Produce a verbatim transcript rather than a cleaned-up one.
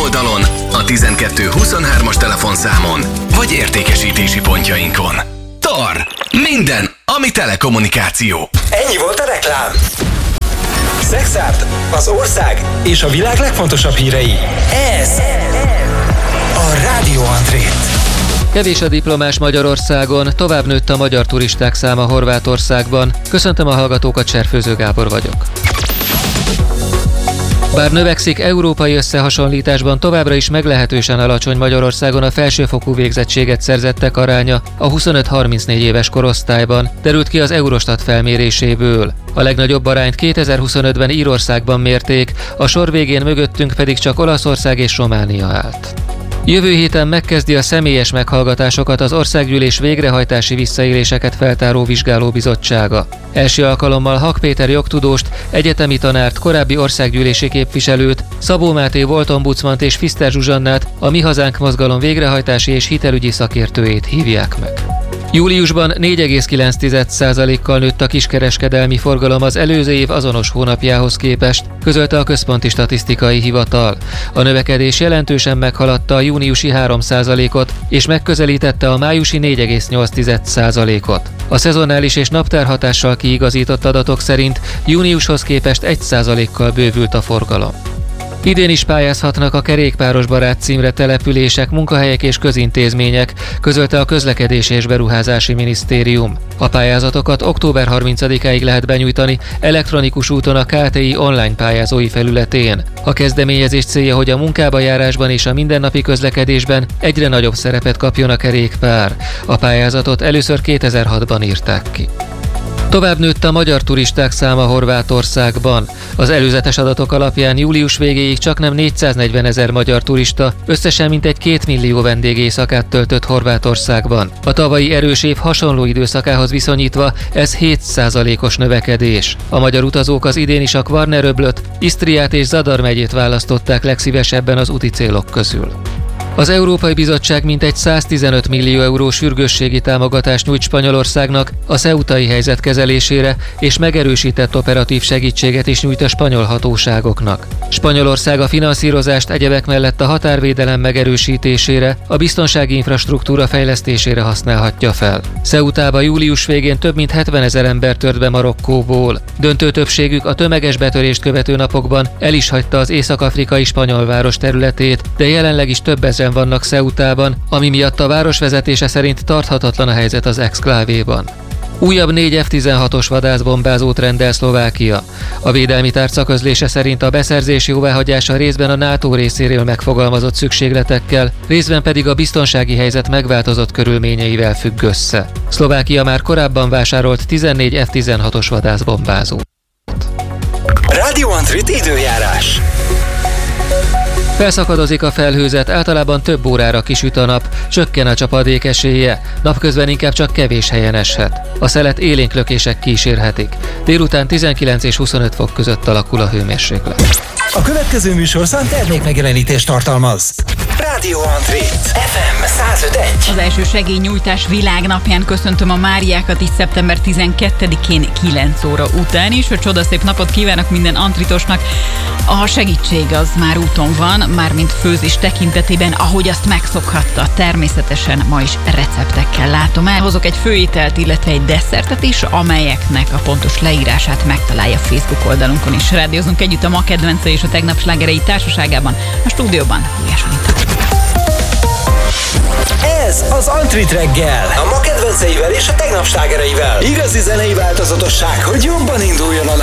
weboldalon, a tizenkettő huszonhármas telefonszámon, vagy értékesítési pontjainkon. Tar! Minden, ami telekommunikáció. Ennyi volt a reklám. Szexárd, az ország és a világ legfontosabb hírei. Ez a Rádió Andrét. Kevés a diplomás Magyarországon, tovább nőtt a magyar turisták száma Horvátországban. Köszöntöm a hallgatókat, Cserfőző Gábor vagyok. Bár növekszik, európai összehasonlításban továbbra is meglehetősen alacsony Magyarországon a felsőfokú végzettséget szerzettek aránya a huszonöt-harmincnégy éves korosztályban, derült ki az Eurostat felméréséből. A legnagyobb arányt kétezer-huszonötben Írországban mérték, a sor végén mögöttünk pedig csak Olaszország és Románia állt. Jövő héten megkezdi a személyes meghallgatásokat az Országgyűlés végrehajtási visszaéléseket feltáró vizsgálóbizottsága. Első alkalommal Hak Péter jogtudóst, egyetemi tanárt, korábbi országgyűlési képviselőt, Szabó Máté volt ombudsmant és Fiszter Zsuzsannát, a Mi Hazánk mozgalom végrehajtási és hitelügyi szakértőjét hívják meg. Júliusban négy egész kilenc százalékkal nőtt a kiskereskedelmi forgalom az előző év azonos hónapjához képest, közölte a Központi Statisztikai Hivatal. A növekedés jelentősen meghaladta a júniusi három százalékot, és megközelítette a májusi négy egész nyolc százalékot. A szezonális és naptárhatással kiigazított adatok szerint júniushoz képest egy százalékkal bővült a forgalom. Idén is pályázhatnak a Kerékpáros Barát címre települések, munkahelyek és közintézmények, közölte a Közlekedési és Beruházási Minisztérium. A pályázatokat október harmincadikáig lehet benyújtani elektronikus úton a ká té i online pályázói felületén. A kezdeményezés célja, hogy a munkába járásban és a mindennapi közlekedésben egyre nagyobb szerepet kapjon a kerékpár. A pályázatot először kétezer-hatban írták ki. Tovább nőtt a magyar turisták száma Horvátországban. Az előzetes adatok alapján július végéig csaknem négyszáznegyvenezer magyar turista összesen mintegy két millió vendégéjszakát töltött Horvátországban. A tavalyi erős év hasonló időszakához viszonyítva ez hét százalékos növekedés. A magyar utazók az idén is a Kvarner-öblöt, Isztriát és Zadar megyét választották legszívesebben az úti célok közül. Az Európai Bizottság mintegy száztizenöt millió euró sürgősségi támogatást nyújt Spanyolországnak a ceutai helyzet kezelésére, és megerősített operatív segítséget is nyújt a spanyol hatóságoknak. Spanyolország a finanszírozást egyebek mellett a határvédelem megerősítésére, a biztonsági infrastruktúra fejlesztésére használhatja fel. Ceutába július végén több mint hetvenezer ember tört be Marokkóból. Döntő többségük a tömeges betörést követő napokban el is hagyta az észak-afrikai spanyol város területét, de jelenleg is több ezren vannak Ceutában, ami miatt a város vezetése szerint tarthatatlan a helyzet az exklávéban. Újabb négy ef tizenhatos vadászbombázót rendel Szlovákia. A védelmi tárca közlése szerint a beszerzés jóváhagyása részben a NATO részéről megfogalmazott szükségletekkel, részben pedig a biztonsági helyzet megváltozott körülményeivel függ össze. Szlovákia már korábban vásárolt tizennégy ef tizenhatos vadászbombázót. Rádió Andrét időjárás. Felszakadozik a felhőzet, általában több órára kisüt a nap, csökken a csapadék esélye, napközben inkább csak kevés helyen eshet. A szelet élénk lökések kísérhetik. Délután tizenkilenc és huszonöt fok között alakul a hőmérséklet. A következő műsorszám termékmegjelenítést tartalmaz. Rádió Andrét, ef em száz öt egy. Az első segélynyújtás világnapján köszöntöm a Máriákat is szeptember tizenkettedikén kilenc óra után is. Csodaszép napot kívánok minden antritosnak. A segítség az már úton van, mármint főzés tekintetében, ahogy azt megszokhatta. Természetesen ma is receptekkel látom el. Hozok egy főételt, illetve egy desszertet is, amelyeknek a pontos leírását megtalálja Facebook oldalunkon is. Rádiózunk együtt a ma kedvence és a tegnap slágerei társaságában, a stúdióban Gulyás Anita. Ez az Antrit reggel, a ma kedvenceivel és a tegnap slágereivel. Igazi zenei változatosság, hogy jobban induljon a